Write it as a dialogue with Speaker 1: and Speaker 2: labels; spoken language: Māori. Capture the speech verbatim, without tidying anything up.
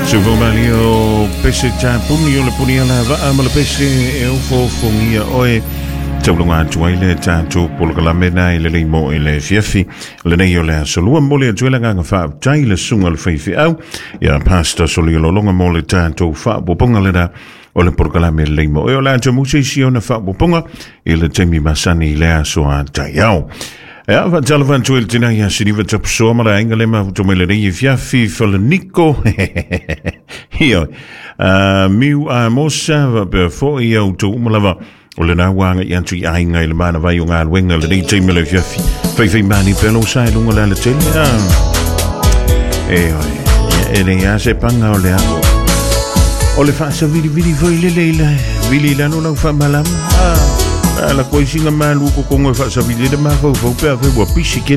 Speaker 1: Sufo malio pese cha punio le punia la va amala pese e ufo fongia oe taulunga tuaile cha tu polkala mena ile le mo ile fiafi le nei o le solua mole tuela nga fa taile sunga le fifi au ya pasta solio longa mole cha tu fa boponga le da o le polkala me le mo e la tu musisi ona fa boponga ile temi masani le so a taiao. Ja, wat zal van tuel tina ja sini wat op somer engele maar to mele die fiafi voor Nico. Hier. Uh miu a mosa wat be voor jou to malava. Ole na wang yan tu ai ngai le mana vai unga wenga le di te mele fiafi. Fifi mani pelo sai lunga la le tel. Eh oi. Ele ja se panga ole a. Ole fa sa vidi vidi foi le le. Vili la no fa malam. Ah. La coisinha maluco com a família de Marro, vou para ver o pichique